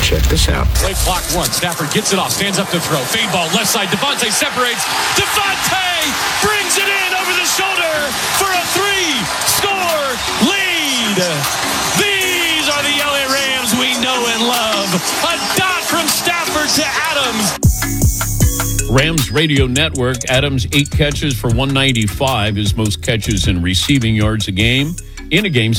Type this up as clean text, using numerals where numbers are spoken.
Check this out. Play clock one. Stafford gets it off. Stands up to throw. Fade ball left side. Devontae separates. Devontae brings it in over the shoulder for a 3-score lead. These are the LA Rams we know and love. A dot from Stafford to Adams. Rams Radio Network. Adams 8 catches for 195, his most catches and receiving yards in a game.